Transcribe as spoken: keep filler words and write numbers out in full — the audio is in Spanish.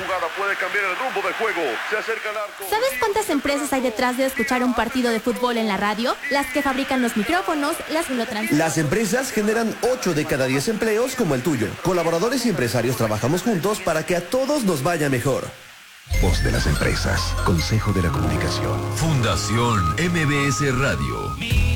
jugada puede cambiar el rumbo del juego. Se acerca al arco. ¿Sabes cuántas empresas hay detrás de escuchar un partido de fútbol en la radio? Las que fabrican los micrófonos, las que lo transmiten. Las empresas generan ocho de cada diez empleos como el tuyo. Colaboradores y empresarios trabajamos juntos para que a todos nos vaya mejor. Voz de las empresas. Consejo de la Comunicación. Fundación M B S Radio.